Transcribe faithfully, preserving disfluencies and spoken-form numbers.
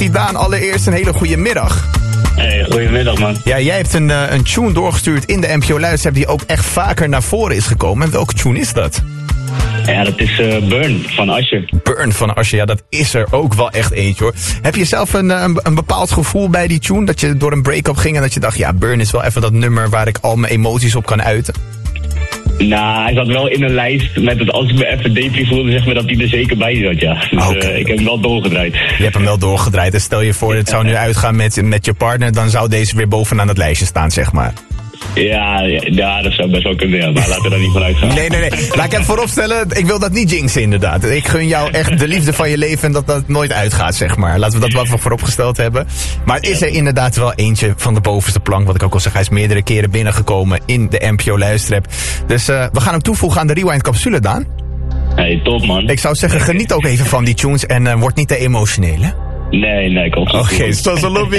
Nasty Daan, allereerst een hele goede middag. Hey, goedemiddag man. Ja, jij hebt een, uh, een tune doorgestuurd in de N P O Luisterheb die ook echt vaker naar voren is gekomen. En welke tune is dat? Ja, dat is uh, Burn van Usher. Burn van Usher, ja, dat is er ook wel echt eentje hoor. Heb je zelf een, een, een bepaald gevoel bij die tune? Dat je door een break-up ging en dat je dacht, ja, Burn is wel even dat nummer waar ik al mijn emoties op kan uiten? Nou, hij zat wel in een lijst met het als ik me even depri voelde, zeg maar dat hij er zeker bij zat, ja. Dus okay. uh, ik heb hem wel doorgedraaid. Je hebt hem wel doorgedraaid. En stel je voor, het zou nu uitgaan met, met je partner, dan zou deze weer bovenaan het lijstje staan, zeg maar. Ja, ja, ja, dat zou best wel kunnen, ja, maar laten we daar niet van uitgaan. Nee, nee, nee. Laat ik hem vooropstellen, ik wil dat niet jinxen inderdaad. Ik gun jou echt de liefde van je leven en dat dat nooit uitgaat, zeg maar. Laten we dat wel vooropgesteld hebben. Maar het is er inderdaad wel eentje van de bovenste plank, wat ik ook al zeg. Hij is meerdere keren binnengekomen in de N P O Luisterrap. Dus uh, we gaan hem toevoegen aan de Rewind capsule, Daan. Hey, top man. Ik zou zeggen, geniet ook even van die tunes en uh, word niet te emotioneel, hè? Nee, nee, komt goed. Oké, okay, zoals een lobby.